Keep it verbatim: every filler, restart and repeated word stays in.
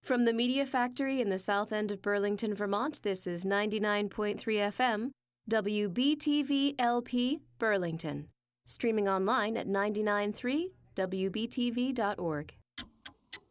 From the Media Factory in the south end of Burlington, Vermont, this is ninety-nine point three F M, W B T V L P, Burlington. Streaming online at nine nine three W B T V dot org.